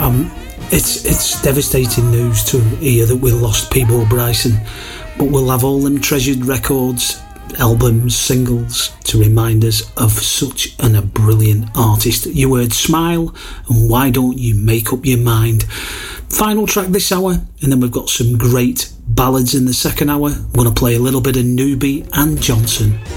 It's devastating news to hear that we lost Peabo Bryson, but we'll have all them treasured records, albums, singles to remind us of such a brilliant artist. You heard Smile and Why Don't You Make Up Your Mind. Final track this hour, and then we've got some great ballads in the second hour. I'm going to play a little bit of Newby and Johnson.